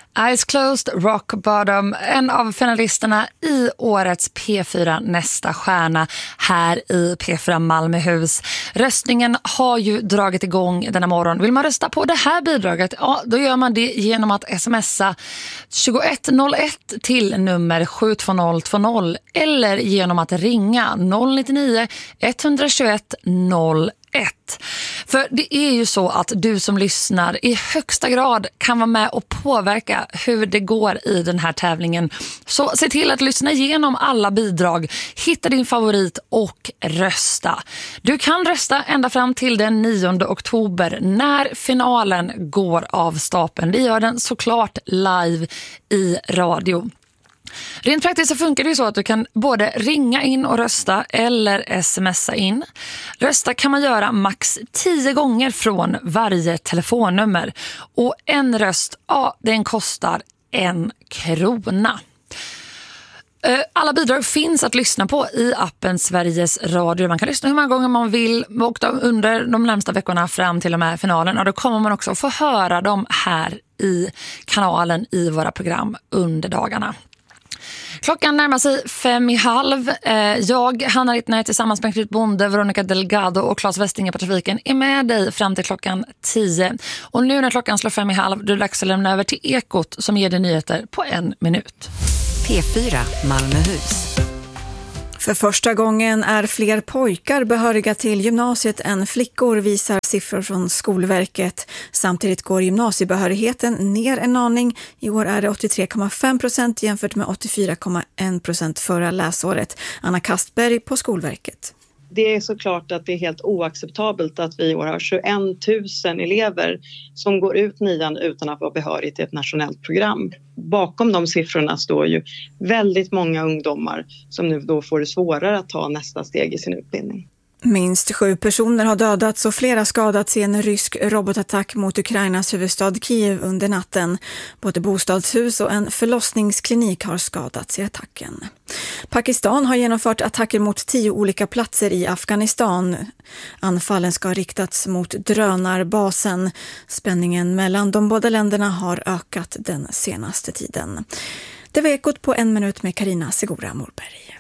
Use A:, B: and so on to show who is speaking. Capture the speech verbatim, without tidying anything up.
A: Eyes Closed, Rock Bottom, en av finalisterna i årets P fyra Nästa stjärna här i P fyra Malmöhus. Röstningen har ju dragit igång denna morgon. Vill man rösta på det här bidraget, ja, då gör man det genom att smsa tjugoett noll ett till nummer sju två noll två noll eller genom att ringa noll nio nio ett ett ett noll ett. För det är ju så att du som lyssnar i högsta grad kan vara med och påverka hur det går i den här tävlingen. Så se till att lyssna igenom alla bidrag, hitta din favorit och rösta. Du kan rösta ända fram till den nionde oktober när finalen går av stapeln. Det gör den såklart live i radio. Rent praktiskt så funkar det ju så att du kan både ringa in och rösta eller smsa in. Rösta kan man göra max tio gånger från varje telefonnummer. Och en röst, ja, den kostar en krona. Alla bidrag finns att lyssna på i appen Sveriges Radio. Man kan lyssna hur många gånger man vill och under de närmsta veckorna fram till och med finalen. Och då kommer man också få höra dem här i kanalen i våra program under dagarna. Klockan närmar sig fem i halv. Jag, Hanna Rittner, tillsammans med Knut Bonde, Veronica Delgado och Claes Westinge på trafiken är med dig fram till klockan tio. Och nu när klockan slår fem i halv, då är det dags att lämna över till Ekot som ger dig nyheter på en minut.
B: P fyra Malmöhus.
C: För första gången är fler pojkar behöriga till gymnasiet än flickor, visar siffror från Skolverket. Samtidigt går gymnasiebehörigheten ner en aning. I år är det åttiotre komma fem procent jämfört med åttiofyra komma en procent förra läsåret. Anna Kastberg på Skolverket.
D: Det är såklart att det är helt oacceptabelt att vi i år har tjugoett tusen elever som går ut nian utan att vara behörig till ett nationellt program. Bakom de siffrorna står ju väldigt många ungdomar som nu då får det svårare att ta nästa steg i sin utbildning.
C: Minst sju personer har dödats och flera skadats i en rysk robotattack mot Ukrainas huvudstad Kiev under natten. Både bostadshus och en förlossningsklinik har skadats i attacken. Pakistan har genomfört attacker mot tio olika platser i Afghanistan. Anfallen ska ha riktats mot drönarbasen. Spänningen mellan de båda länderna har ökat den senaste tiden. Det var Ekot på en minut med Carina Segura Morberg.